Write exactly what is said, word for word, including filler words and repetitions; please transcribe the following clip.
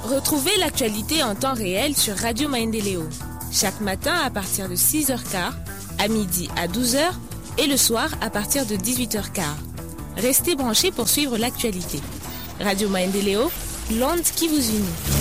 Retrouvez l'actualité en temps réel sur Radio Maendeleo. Chaque matin à partir de six heures quinze, à midi à douze heures et le soir à partir de dix-huit heures quinze. Restez branchés pour suivre l'actualité. Radio Maendeleo, l'onde qui vous unit.